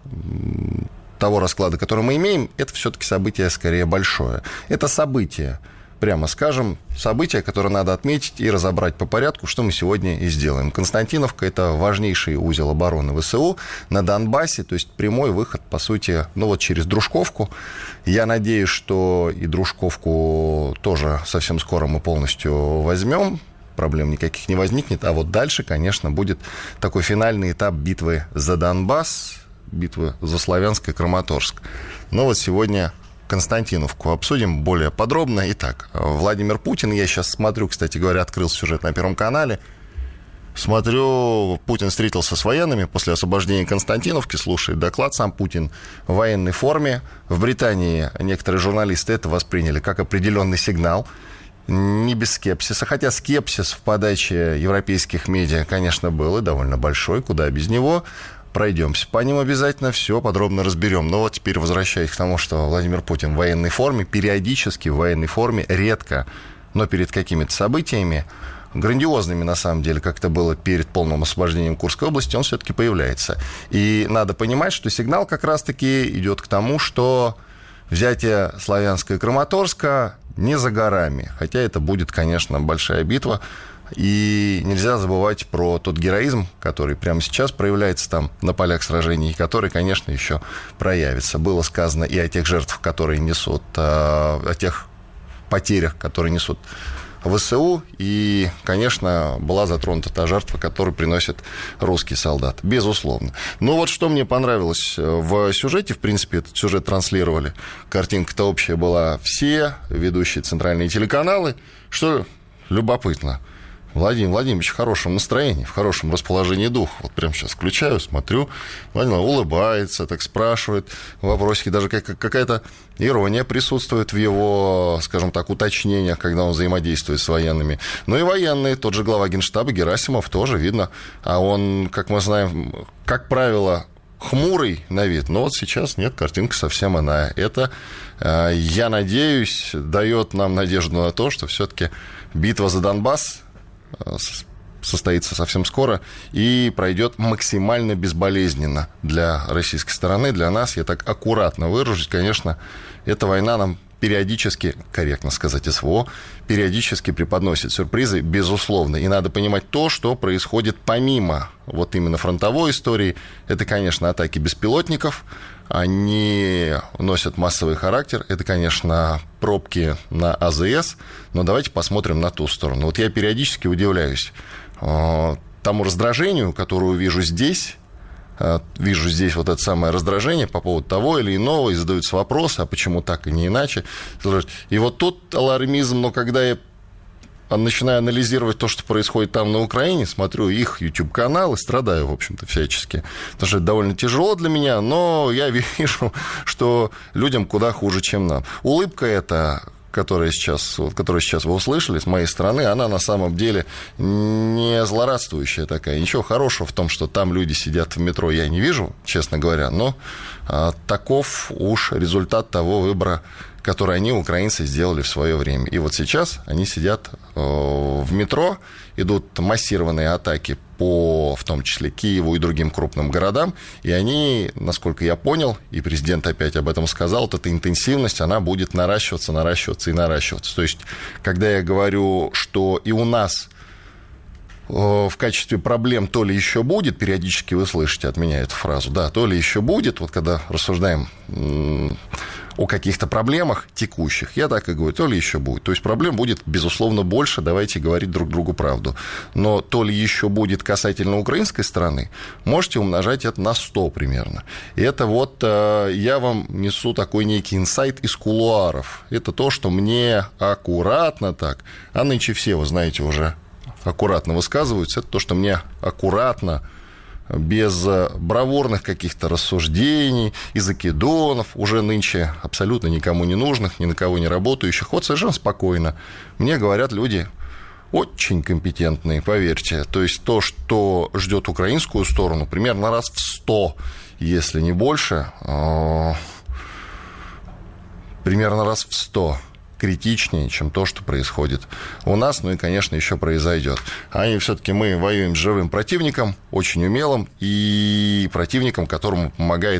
того расклада, который мы имеем, это все-таки событие скорее большое. Это событие, прямо скажем, событие, которое надо отметить и разобрать по порядку, что мы сегодня и сделаем. Константиновка – это важнейший узел обороны ВСУ на Донбассе, то есть прямой выход, по сути, через Дружковку. Я надеюсь, что и Дружковку тоже совсем скоро мы полностью возьмем, проблем никаких не возникнет. А вот дальше, конечно, будет такой финальный этап битвы за Донбасс, битвы за Славянск и Краматорск. Сегодня Константиновку обсудим более подробно. Итак, Владимир Путин, я сейчас смотрю, кстати говоря, открыл сюжет на Первом канале, смотрю, Путин встретился с военными после освобождения Константиновки, слушает доклад, сам Путин в военной форме. В Британии некоторые журналисты это восприняли как определенный сигнал, не без скепсиса, хотя скепсис в подаче европейских медиа, конечно, был и довольно большой, куда без него. Пройдемся по ним обязательно, все подробно разберем. Но теперь возвращаясь к тому, что Владимир Путин в военной форме, периодически в военной форме, редко, но перед какими-то событиями, грандиозными на самом деле, как это было перед полным освобождением Курской области, он все-таки появляется. И надо понимать, что сигнал как раз-таки идет к тому, что взятие Славянска и Краматорска не за горами. Хотя это будет, конечно, большая битва. И нельзя забывать про тот героизм, который прямо сейчас проявляется там на полях сражений, и который, конечно, еще проявится. Было сказано и о тех жертвах, которые несут, о тех потерях, которые несут ВСУ, и, конечно, была затронута та жертва, которую приносит русский солдат, безусловно. Но что мне понравилось в сюжете, в принципе, этот сюжет транслировали, картинка-то общая была, все ведущие центральные телеканалы, что любопытно. Владимир Владимирович в хорошем настроении, в хорошем расположении духа. Прямо сейчас включаю, смотрю, Владимир улыбается, так спрашивает вопросики, даже какая-то ирония присутствует в его, скажем так, уточнениях, когда он взаимодействует с военными. И военные, тот же глава Генштаба Герасимов тоже видно, а он, как мы знаем, как правило, хмурый на вид, но сейчас нет, картинка совсем иная. Это, я надеюсь, дает нам надежду на то, что все-таки битва за Донбасс состоится совсем скоро и пройдет максимально безболезненно для российской стороны, для нас. Я так аккуратно выражусь, конечно, эта война нам периодически, корректно сказать, СВО, периодически преподносит сюрпризы, безусловно. И надо понимать то, что происходит помимо именно фронтовой истории. Это, конечно, атаки беспилотников, они носят массовый характер. Это, конечно, пробки на АЗС, но давайте посмотрим на ту сторону. Я периодически удивляюсь тому раздражению, которое вижу здесь это самое раздражение по поводу того или иного, и задаются вопросы, а почему так и не иначе. И тут алармизм, но когда я начинаю анализировать то, что происходит там на Украине, смотрю их YouTube-канал и страдаю, в общем-то, всячески. Потому что это довольно тяжело для меня, но я вижу, что людям куда хуже, чем нам. Улыбка эта, которую сейчас вы услышали с моей стороны, она на самом деле не злорадствующая такая. Ничего хорошего в том, что там люди сидят в метро, я не вижу, честно говоря, но таков уж результат того выбора, который они, украинцы, сделали в свое время. И сейчас они сидят в метро, идут массированные атаки по, в том числе, Киеву и другим крупным городам, и они, насколько я понял, и президент опять об этом сказал, эта интенсивность, она будет наращиваться. То есть, когда я говорю, что и у нас в качестве проблем то ли еще будет, периодически вы слышите от меня эту фразу, да, то ли еще будет, когда рассуждаем о каких-то проблемах текущих, я так и говорю, то ли еще будет. То есть проблем будет, безусловно, больше, давайте говорить друг другу правду. Но то ли еще будет касательно украинской стороны, можете умножать это на 100 примерно. И это я вам несу такой некий инсайт из кулуаров. Это то, что мне аккуратно так, а нынче все, вы знаете, уже аккуратно высказываются, это то, что мне аккуратно, без бравурных каких-то рассуждений и закидонов, уже нынче абсолютно никому не нужных, ни на кого не работающих. Совершенно спокойно. Мне говорят люди очень компетентные, поверьте. То есть то, что ждет украинскую сторону, примерно раз в 100, если не больше, примерно раз в 100 критичнее, чем то, что происходит у нас, и, конечно, еще произойдет. Все-таки мы воюем с живым противником, очень умелым, и противником, которому помогает